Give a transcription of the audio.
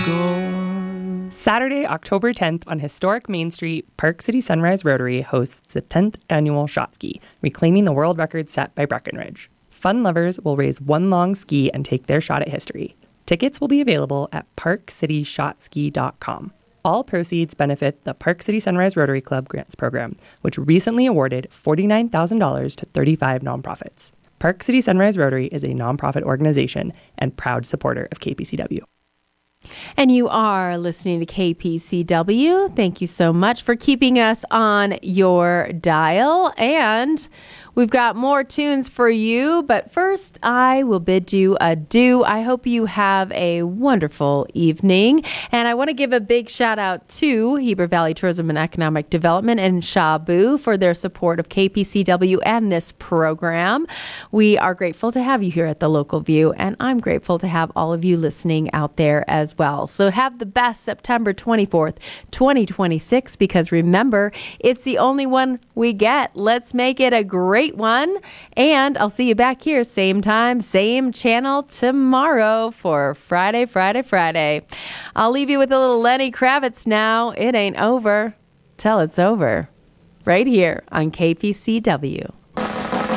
Saturday, October 10th on historic Main Street, Park City Sunrise Rotary hosts the 10th annual Shot Ski, reclaiming the world record set by Breckenridge. Fun lovers will raise one long ski and take their shot at history. Tickets will be available at parkcityshotski.com. All proceeds benefit the Park City Sunrise Rotary Club Grants Program, which recently awarded $49,000 to 35 nonprofits. Park City Sunrise Rotary is a nonprofit organization and proud supporter of KPCW. And you are listening to KPCW. Thank you so much for keeping us on your dial. And we've got more tunes for you. But first, I will bid you adieu. I hope you have a wonderful evening. And I want to give a big shout out to Heber Valley Tourism and Economic Development and Shabu for their support of KPCW and this program. We are grateful to have you here at the Local View. And I'm grateful to have all of you listening out there as well. So have the best September 24th, 2026, because remember, it's the only one we get. Let's make it a great one. And I'll see you back here, same time, same channel tomorrow for Friday. I'll leave you with a little Lenny Kravitz now. It ain't over till it's over. Right here on KPCW.